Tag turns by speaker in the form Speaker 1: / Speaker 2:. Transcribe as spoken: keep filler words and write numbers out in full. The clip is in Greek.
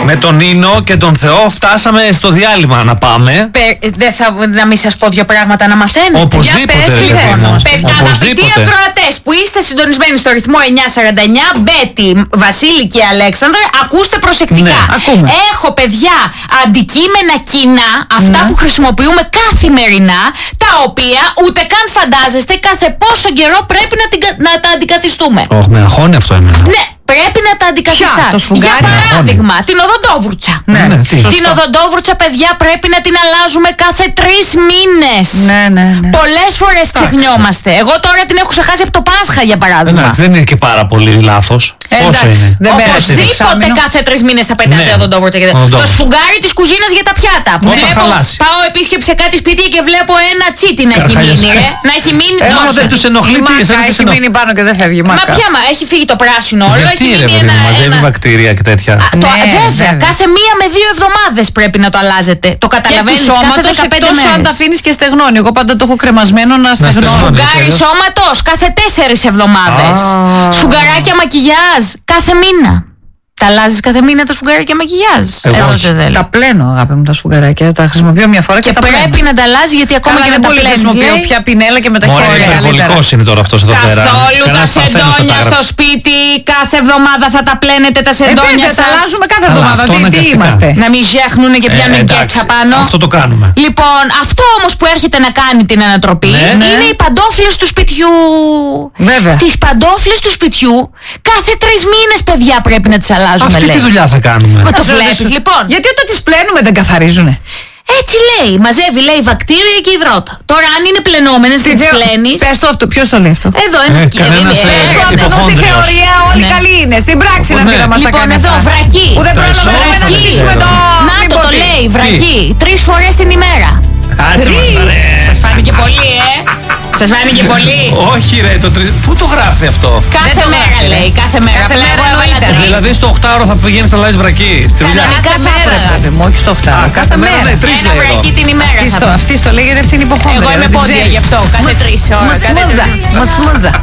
Speaker 1: Με τον Νίνο και τον Θεό φτάσαμε στο διάλειμμα να πάμε.
Speaker 2: Δεν θα να μην σας πω δύο πράγματα να μαθαίνετε.
Speaker 1: Οπωσδήποτε.
Speaker 2: Αγαπητοί ακροατές που είστε συντονισμένοι στο ρυθμό εννιά σαράντα εννιά, Μπέτη, Βασίλη και Αλέξανδρα, ακούστε προσεκτικά.
Speaker 1: Ναι,
Speaker 2: έχω, παιδιά, αντικείμενα κοινά, αυτά ναι. που χρησιμοποιούμε καθημερινά, τα οποία ούτε καν φαντάζεστε κάθε πόσο καιρό πρέπει να, την, να τα αντικαθιστούμε.
Speaker 1: Όχι, με αγχώνει αυτό εμένα.
Speaker 2: Ναι. Πρέπει να τα αντικαθιστάτε. Για παράδειγμα, την οδοντόβουρτσα.
Speaker 1: Ναι, ναι,
Speaker 2: την οδοντόβουρτσα, παιδιά, πρέπει να την αλλάζουμε κάθε τρεις μήνες.
Speaker 3: Ναι, ναι, ναι.
Speaker 2: Πολλές φορές ξεχνιόμαστε. Εγώ τώρα την έχω ξεχάσει από το Πάσχα, για παράδειγμα.
Speaker 1: Εντάξει, δεν είναι και πάρα πολύ λάθος.
Speaker 3: Πόσο είναι?
Speaker 2: Δεν Οπωσδήποτε κάθε τρεις μήνες θα πετάτε ναι. οδοντόβουρτσα. Το σφουγγάρι της κουζίνας για τα πιάτα. Που βλέπω, πάω επίσκεψη σε κάτι σπίτι και βλέπω ένα τσίτι να έχει μείνει. Να έχει μείνει.
Speaker 1: Δεν τους ενοχλεί.
Speaker 3: Έχει μείνει πάνω και δεν φεύγει.
Speaker 2: Μα πια έχει φύγει το πράσινο όλο.
Speaker 1: Τι ρε παιδί μου, μαζεύει ένα... βακτήρια και τέτοια.
Speaker 2: Α, το, ναι, βέβαια, βέβαια, κάθε μία με δύο εβδομάδες πρέπει να το αλλάζετε. Το καταλαβαίνεις κάθε δεκαπέντε μέρες.
Speaker 3: Αν τα αφήνεις και στεγνώνει. Εγώ πάντα το έχω κρεμασμένο να στεγνώνει.
Speaker 2: Σφουγγάρι σώματος κάθε τέσσερις εβδομάδες. Ah. Σφουγγαράκια μακιγιάζ κάθε μήνα. Τα αλλάζεις κάθε μήνα τα σφουγγαράκια μακιγιάζ.
Speaker 3: Εγώ δεν τα πλένω, αγάπη μου, τα σφουγγαράκια. Τα χρησιμοποιώ μια φορά και,
Speaker 2: και
Speaker 3: τα πλένω.
Speaker 2: Πρέπει να τα αλλάζει γιατί ακόμα
Speaker 3: Καλά,
Speaker 2: και δεν τα πλένεις.
Speaker 3: Χρησιμοποιώ πια πινέλα και με τα χέρια.
Speaker 1: Ωραία, υπερβολικός είναι τώρα αυτός εδώ πέρα.
Speaker 2: Καθόλου τα σεντόνια στο σπίτι. Κάθε εβδομάδα θα τα πλένετε τα σεντόνια σας.
Speaker 3: Τα αλλάζουμε κάθε εβδομάδα. Τι είμαστε?
Speaker 2: Να μην ζέχνουνε και πιάνουν κέξα πάνω.
Speaker 1: Αυτό το κάνουμε.
Speaker 2: Λοιπόν, αυτό όμως που έρχεται να κάνει την ανατροπή είναι οι παντόφλες του σπιτιού.
Speaker 3: Βέβαια.
Speaker 2: Τις παντόφλες του σπιτιού κάθε τρεις μήνες, παιδιά, πρέπει να τις αλλάζουμε.
Speaker 1: Αυτή τη δουλειά θα κάνουμε.
Speaker 2: Μα το βλέπεις, λοιπόν.
Speaker 3: Γιατί όταν τις πλένουμε δεν καθαρίζουνε?
Speaker 2: Έτσι λέει, μαζεύει, λέει, βακτήρια και υδρότα. Τώρα, αν είναι πλενόμενες και τις πλένεις.
Speaker 3: Πες το αυτό, ποιος το λέει αυτό?
Speaker 2: Εδώ ένας
Speaker 1: ε,
Speaker 2: κύριος.
Speaker 3: Πες το αυτό, στη θεωρία όλοι ναι. καλοί είναι. Στην πράξη να να μας τα κάνει.
Speaker 2: Λοιπόν, εδώ, βρακή.
Speaker 3: Που δεν πρόλαβε να ψήσουμε το.
Speaker 2: Να το το λέει, βρακή. Τρεις φορές την ημέρα. Σας φάνηκε πολύ, ε. Σας φάνηκε πολύ.
Speaker 1: Όχι ρε, το τρι... πού το γράφει αυτό?
Speaker 2: Κάθε μέρα λέει, κάθε μέρα.
Speaker 3: Κάθε μέρα εννοείται.
Speaker 1: Δηλαδή στο οχτάωρο θα πηγαίνεις να αλλάζεις βρακή στη δουλειά.
Speaker 3: Κάθε μέρα, αγάπη μου, όχι στο οχτάωρο. Κάθε μέρα.
Speaker 2: Ένα βρακή την ημέρα.
Speaker 3: Αυτή στο λέγεται ευθύνη υποχώρηση.
Speaker 2: Εγώ είμαι πόντια γι' αυτό, κάθε τρεις ώρες.
Speaker 3: Μασμούζα.